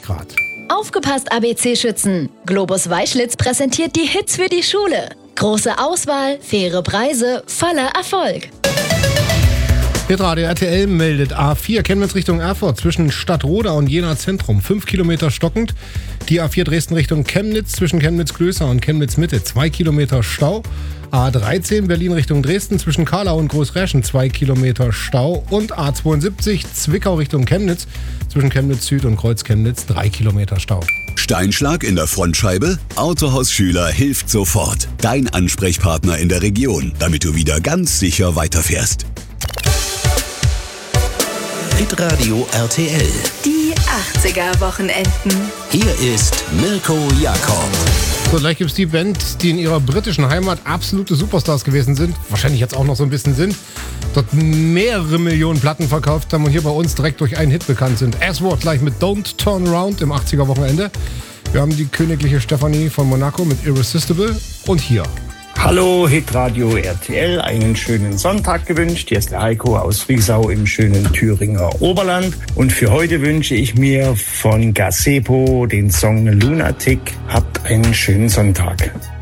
Grad. Aufgepasst, ABC-Schützen! Globus Weischlitz präsentiert die Hits für die Schule. Große Auswahl, faire Preise, voller Erfolg. Hitradio RTL meldet A4 Chemnitz Richtung Erfurt zwischen Stadtroda und Jena Zentrum 5 Kilometer stockend. Die A4 Dresden Richtung Chemnitz zwischen Chemnitz-Klößer und Chemnitz-Mitte 2 Kilometer Stau. A13 Berlin Richtung Dresden zwischen Karlau und Großräschen 2 Kilometer Stau. Und A72 Zwickau Richtung Chemnitz zwischen Chemnitz Süd und Kreuz Chemnitz 3 Kilometer Stau. Steinschlag in der Frontscheibe? Autohaus Schüler hilft sofort. Dein Ansprechpartner in der Region, damit du wieder ganz sicher weiterfährst. Hitradio RTL. Die 80er-Wochenenden. Hier ist Mirko Jakob. So, gleich gibt es die Band, die in ihrer britischen Heimat absolute Superstars gewesen sind, wahrscheinlich jetzt auch noch so ein bisschen sind, dort mehrere Millionen Platten verkauft haben und hier bei uns direkt durch einen Hit bekannt sind. S-Word gleich mit Don't Turn Around im 80er-Wochenende. Wir haben die königliche Stefanie von Monaco mit Irresistible und hier. Hallo, Hitradio RTL, einen schönen Sonntag gewünscht. Hier ist der Heiko aus Friesau im schönen Thüringer Oberland. Und für heute wünsche ich mir von Gazebo den Song Lunatic. Habt einen schönen Sonntag.